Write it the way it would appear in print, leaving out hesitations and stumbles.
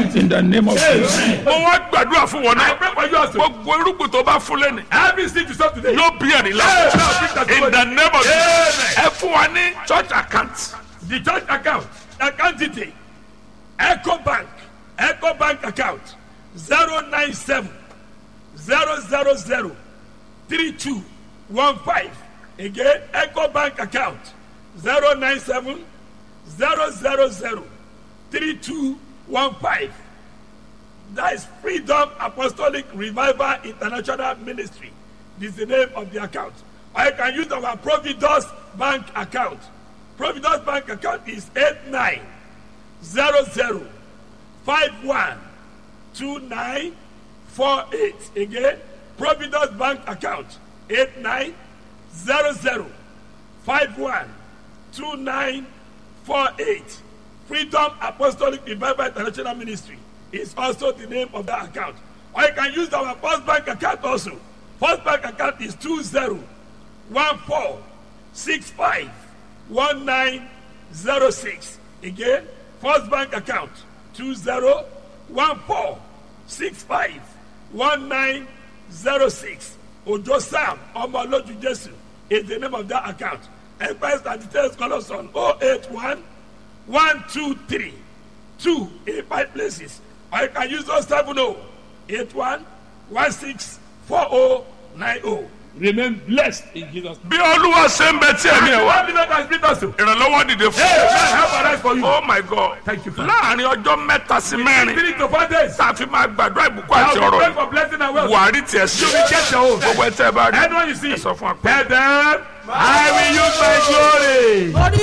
it in the name of Jesus. mo wá gbàdúrà fún wọn I pray náà for you also. gbogbo irúgbìn tó bá fún lẹ́nu Every seed you sow today. yóò bí ẹ̀rí lọ in the name of Jesus. ẹ fún wa ní church account The church account detail, Ecobank account 097 000 3215. Again, Ecobank account 097 000 3215. That is Freedom Apostolic Revival International Ministry. This is the name of the account. Or you can use our Providence Bank account. Providence Bank account is 8900512948. Again, Providence Bank account 8900512948. Freedom Apostolic Revival International Ministry is also the name of that account. Or you can use our First Bank account also. First Bank account is 2014651906. Again, First Bank account 2014651906. Ojo Sam Omoloju Jesu is the name of that account. Enquiries and details call us on 081 123 2 in 5 places. Or you can use 070 81 16 4090. Remain blessed in Jesus' name. bí olúwa ṣe ń bẹ tí ẹ̀mí ẹ̀ wá ìrànlọ́wọ́ dìde fún Help arise for you. oh my God Thank you, Father. láàrin ọjọ́ mẹ́ta sí mẹ́rin 3 to 4 days. tá a fi máa gbàdúrà ìbùkún I àti will ọ̀rọ̀ pray yìí for blessing and wealth. buhari tiẹ̀ sí You will get your own. gbogbo ẹ̀ tẹ́ ẹ bá rí Anyone you see, ẹ sọ fún wa pé. tell them, I will use my glory.